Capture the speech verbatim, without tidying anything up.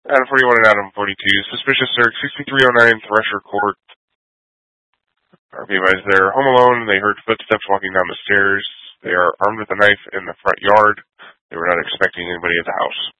Adam forty-one and Adam forty-two. Suspicious search sixty-three oh nine Thresher Court. R P advised they're home alone. They heard footsteps walking down the stairs. They are armed with a knife in the front yard. They were not expecting anybody at the house.